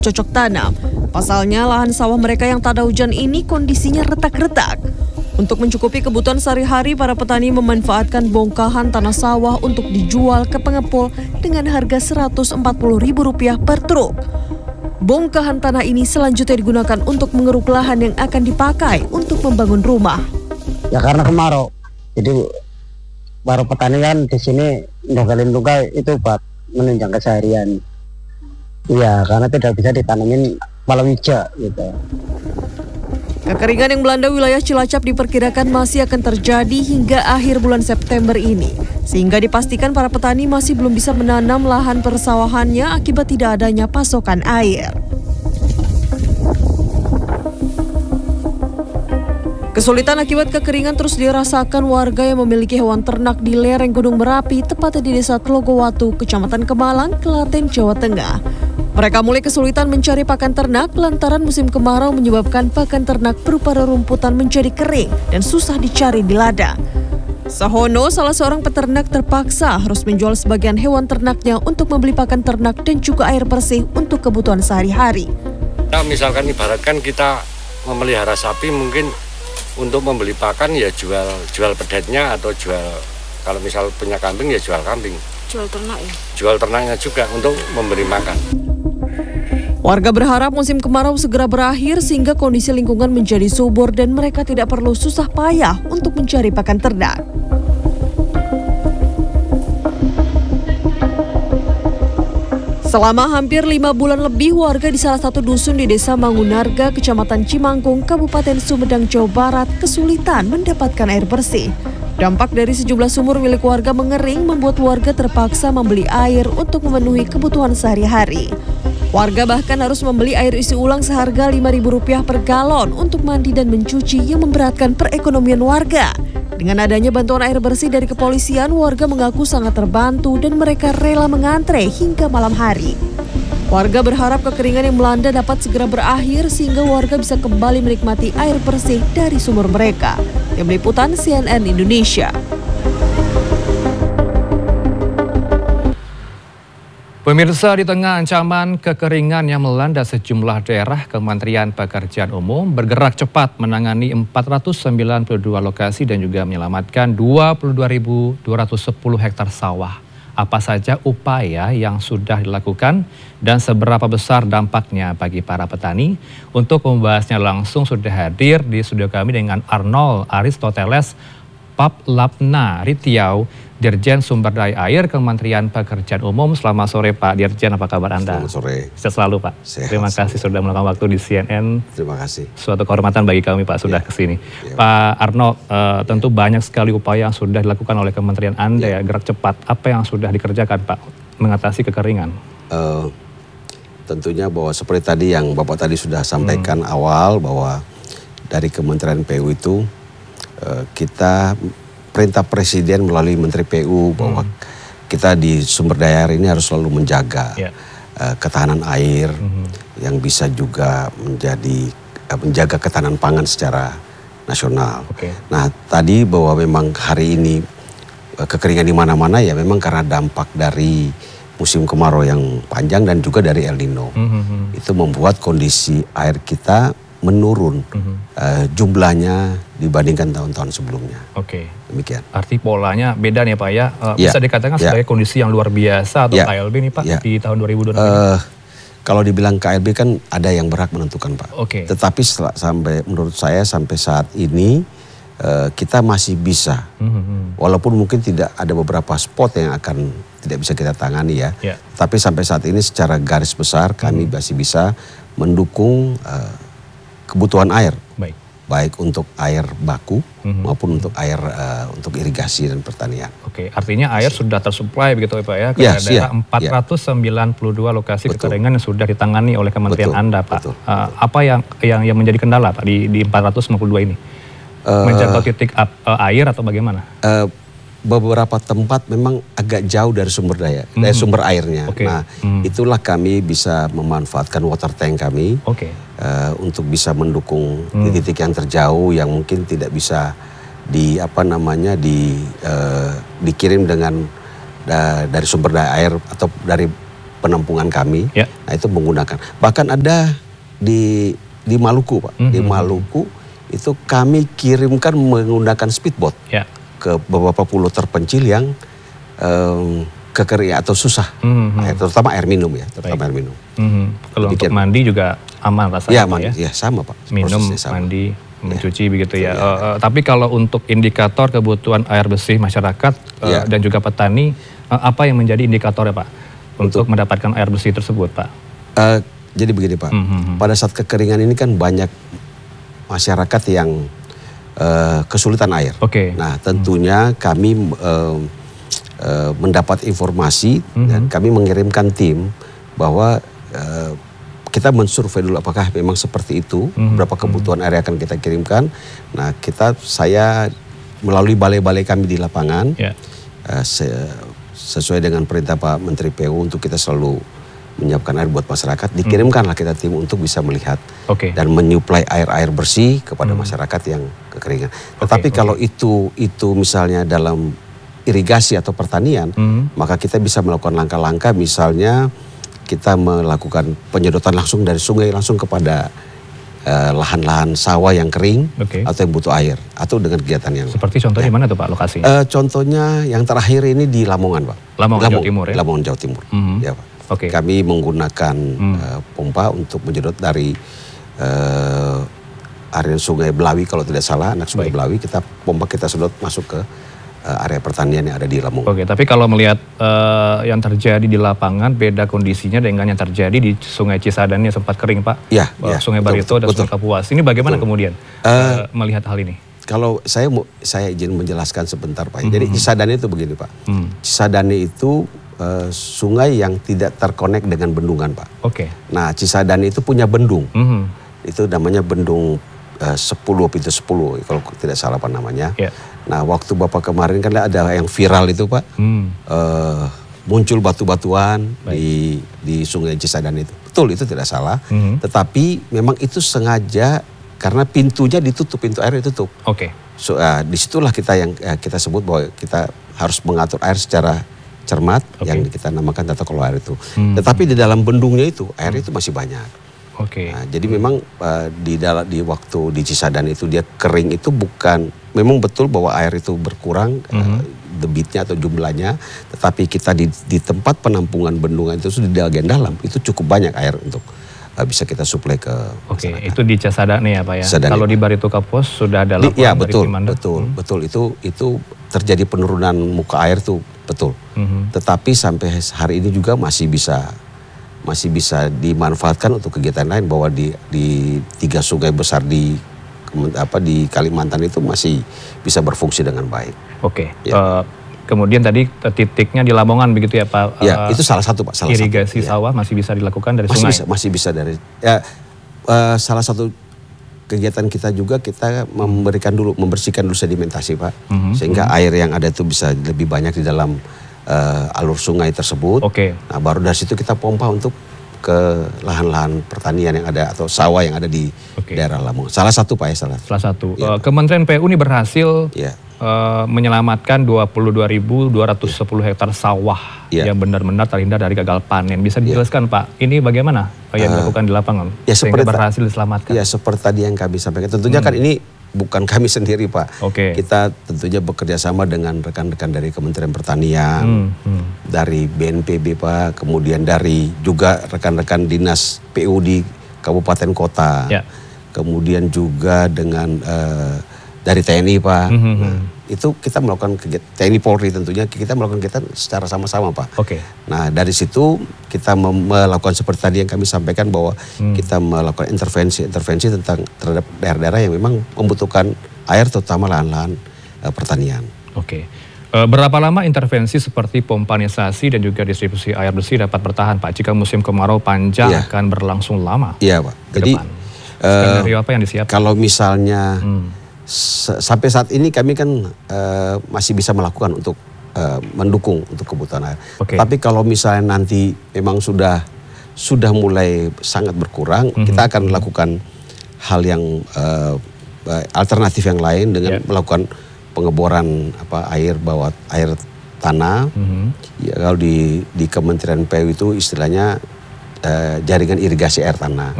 cocok tanam. Pasalnya lahan sawah mereka yang tak ada hujan ini kondisinya retak-retak. Untuk mencukupi kebutuhan sehari-hari, para petani memanfaatkan bongkahan tanah sawah untuk dijual ke pengepul dengan harga Rp140.000 per truk. Bongkahan tanah ini selanjutnya digunakan untuk mengeruk lahan yang akan dipakai untuk membangun rumah. Ya karena kemarau, jadi baru petani kan di sini nonggalin tunggal itu buat menunjang keseharian. Iya, karena tidak bisa ditanamin palawija gitu. Kekeringan yang melanda wilayah Cilacap diperkirakan masih akan terjadi hingga akhir bulan September ini. Sehingga dipastikan para petani masih belum bisa menanam lahan persawahannya akibat tidak adanya pasokan air. Kesulitan akibat kekeringan terus dirasakan warga yang memiliki hewan ternak di lereng Gunung Merapi, tepatnya di Desa Tlogowatu, Kecamatan Kemalang, Klaten, Jawa Tengah. Mereka mulai kesulitan mencari pakan ternak lantaran musim kemarau menyebabkan pakan ternak berupa rerumputan menjadi kering dan susah dicari di ladang. Sahono, salah seorang peternak, terpaksa harus menjual sebagian hewan ternaknya untuk membeli pakan ternak dan juga air bersih untuk kebutuhan sehari-hari. Nah, misalkan ibaratkan kita memelihara sapi, mungkin untuk membeli pakan ya jual pedetnya atau jual, kalau misal punya kambing ya jual kambing. Jual ternak ya? Jual ternaknya juga untuk memberi makan. Warga berharap musim kemarau segera berakhir sehingga kondisi lingkungan menjadi subur dan mereka tidak perlu susah payah untuk mencari pakan ternak. Selama hampir 5 bulan lebih, warga di salah satu dusun di Desa Mangunarga, Kecamatan Cimangkung, Kabupaten Sumedang, Jawa Barat, kesulitan mendapatkan air bersih. Dampak dari sejumlah sumur milik warga mengering membuat warga terpaksa membeli air untuk memenuhi kebutuhan sehari-hari. Warga bahkan harus membeli air isi ulang seharga Rp5.000 per galon untuk mandi dan mencuci yang memberatkan perekonomian warga. Dengan adanya bantuan air bersih dari kepolisian, warga mengaku sangat terbantu dan mereka rela mengantre hingga malam hari. Warga berharap kekeringan yang melanda dapat segera berakhir sehingga warga bisa kembali menikmati air bersih dari sumur mereka. Tim Liputan CNN Indonesia. Pemirsa, di tengah ancaman kekeringan yang melanda sejumlah daerah, Kementerian Pekerjaan Umum bergerak cepat menangani 492 lokasi dan juga menyelamatkan 22.210 hektar sawah. Apa saja upaya yang sudah dilakukan dan seberapa besar dampaknya bagi para petani? Untuk membahasnya langsung sudah hadir di studio kami dengan Arnold Aristoteles Paplapna Ritiau, Dirjen Sumber Daya Air Kementerian Pekerjaan Umum. Selamat sore Pak Dirjen, apa kabar Anda? Selamat sore. Sehat selalu Pak. Sehat. Terima kasih sudah meluangkan waktu di CNN. Terima kasih. Suatu kehormatan bagi kami Pak sudah kesini. Pak Arnold, tentu banyak sekali upaya yang sudah dilakukan oleh Kementerian Anda ya, gerak cepat. Apa yang sudah dikerjakan Pak mengatasi kekeringan? Tentunya bahwa seperti tadi yang Bapak tadi sudah sampaikan awal, bahwa dari Kementerian PU itu kita perintah Presiden melalui Menteri PU bahwa kita di sumber daya air ini harus selalu menjaga ketahanan air yang bisa juga menjaga ketahanan pangan secara nasional. Nah tadi bahwa memang hari ini kekeringan di mana-mana ya memang karena dampak dari musim kemarau yang panjang dan juga dari El Nino. Itu membuat kondisi air kita menurun jumlahnya dibandingkan tahun-tahun sebelumnya. Demikian. Arti polanya beda nih Pak ya. Bisa dikatakan sebagai kondisi yang luar biasa atau KLB nih Pak di tahun 2026 ini? Kalau dibilang KLB kan ada yang berhak menentukan Pak. Tetapi sampai menurut saya sampai saat ini kita masih bisa. Walaupun mungkin tidak ada beberapa spot yang akan tidak bisa kita tangani ya. Tapi sampai saat ini secara garis besar kami masih bisa mendukung kebutuhan air, baik untuk air baku maupun untuk air untuk irigasi dan pertanian. Artinya air sudah tersuplai begitu Pak ya? Ke daerah 492 lokasi kekeringan yang sudah ditangani oleh Kementerian Anda Pak. Apa yang menjadi kendala Pak di 492 ini? Menjangkau titik air atau bagaimana? Beberapa tempat memang agak jauh dari sumber daya, dari sumber airnya. Nah, itulah kami bisa memanfaatkan water tank kami untuk bisa mendukung di titik yang terjauh yang mungkin tidak bisa dikirim dengan dari sumber daya air atau dari penampungan kami. Ya. Nah itu menggunakan. Bahkan ada di Maluku Pak. Di Maluku itu kami kirimkan menggunakan speedboat Ya. ke beberapa pulau terpencil yang kekering atau susah. Terutama air minum ya. Terutama air minum. Kalau untuk mandi juga aman rasanya Ya, Pak, ya sama Pak. minum, Prosesnya sama. mandi, mencuci begitu ya. Tapi kalau untuk indikator kebutuhan air bersih masyarakat dan juga petani, apa yang menjadi indikatornya Pak untuk mendapatkan air bersih tersebut Pak? Jadi begini Pak, pada saat kekeringan ini kan banyak masyarakat yang kesulitan air. Oke. Nah tentunya kami mendapat informasi dan kami mengirimkan tim bahwa kita mensurvei dulu apakah memang seperti itu, berapa kebutuhan air yang akan kita kirimkan. Nah saya melalui balai-balai kami di lapangan, sesuai dengan perintah Pak Menteri PU untuk kita selalu menyiapkan air buat masyarakat, dikirimkanlah kita tim untuk bisa melihat dan menyuplai air bersih kepada masyarakat yang kekeringan. Tetapi kalau itu misalnya dalam irigasi atau pertanian, maka kita bisa melakukan langkah-langkah, misalnya kita melakukan penyedotan langsung dari sungai langsung kepada lahan-lahan sawah yang kering atau yang butuh air, atau dengan kegiatan yang seperti contohnya mana tuh Pak lokasinya? Contohnya yang terakhir ini di Lamongan Pak. Lamongan Jawa Timur ya? Lamongan Jawa Timur, ya Pak. Kami menggunakan pompa untuk menyedot dari area Sungai Belawi kalau tidak salah, anak Sungai Belawi, kita sedot masuk ke area pertanian yang ada di Lamongan. Tapi kalau melihat yang terjadi di lapangan, beda kondisinya dengan yang terjadi di Sungai Cisadane yang sempat kering Pak. Sungai Barito dan Sungai Kapuas. Ini bagaimana kemudian melihat hal ini? Kalau saya izin menjelaskan sebentar Pak. Jadi Cisadane itu begini Pak. Cisadane itu sungai yang tidak terkonek dengan bendungan Pak. Nah Cisadane itu punya bendung. Itu namanya bendung 10 pintu 10 kalau tidak salah apa namanya. Nah waktu Bapak kemarin kan ada yang viral itu Pak. Muncul batu-batuan di Sungai Cisadane itu. Betul, itu tidak salah. Tetapi memang itu sengaja karena pintunya ditutup, pintu air ditutup. Disitulah kita sebut bahwa kita harus mengatur air secara cermat, yang kita namakan tata kelola air itu. Tetapi di dalam bendungnya itu air itu masih banyak. Nah, jadi memang di waktu di Cisadane itu dia kering itu memang betul bahwa air itu berkurang debitnya atau jumlahnya, tetapi kita di tempat penampungan bendungan itu di bagian dalam itu cukup banyak air untuk bisa kita suplai ke masyarakat. Itu di Cisadane ya Pak ya. Kalau di Barito Kapuas sudah ada laporan dari Cimanda. Betul itu terjadi penurunan muka air tuh betul. Tetapi sampai hari ini juga masih bisa dimanfaatkan untuk kegiatan lain, bahwa di 3 sungai besar di Kalimantan itu masih bisa berfungsi dengan baik. Kemudian tadi titiknya di Lamongan begitu ya Pak? Itu salah satu Pak. Irigasi sawah masih bisa dilakukan dari sungai? Masih bisa dari salah satu kegiatan kita juga, kita membersihkan dulu sedimentasi Pak, sehingga air yang ada itu bisa lebih banyak di dalam alur sungai tersebut. Nah baru dari situ kita pompa untuk ke lahan-lahan pertanian yang ada atau sawah yang ada di daerah Lamongan. Salah satu Pak ya, salah satu. Kementerian PU ini berhasil menyelamatkan 22.210 hektar sawah yang benar-benar terhindar dari gagal panen. Bisa dijelaskan Pak, ini bagaimana yang dilakukan di lapangan sehingga berhasil diselamatkan? Ya seperti tadi yang kami sampaikan, tentunya kan ini bukan kami sendiri Pak. Kita tentunya bekerja sama dengan rekan-rekan dari Kementerian Pertanian, dari BNPB Pak, kemudian dari juga rekan-rekan dinas PU di kabupaten kota, kemudian juga dengan dari TNI Pak. Itu kita melakukan kegiatan, TNI Polri tentunya kita melakukan kegiatan secara sama-sama Pak. Nah dari situ kita melakukan seperti tadi yang kami sampaikan, bahwa kita melakukan intervensi terhadap daerah-daerah yang memang membutuhkan air, terutama lahan-lahan pertanian. Berapa lama intervensi seperti pompanisasi dan juga distribusi air bersih dapat bertahan Pak jika musim kemarau panjang akan berlangsung lama? Iya Pak. Jadi skenario apa yang disiapkan? Kalau misalnya sampai saat ini kami kan masih bisa melakukan untuk mendukung untuk kebutuhan air. Tapi kalau misalnya nanti memang sudah mulai sangat berkurang, kita akan melakukan hal yang alternatif yang lain dengan melakukan pengeboran air tanah. Ya, kalau di Kementerian PU itu istilahnya jaringan irigasi air tanah.